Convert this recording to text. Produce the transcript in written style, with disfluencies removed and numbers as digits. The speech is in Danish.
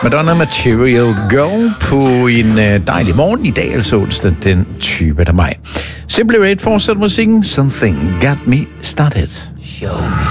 Madonna Material Girl på en dejlig morgen i dag, altså onsdag den 20. maj. Simply Red fortsætter musikken. Something Got Me Started. Show me.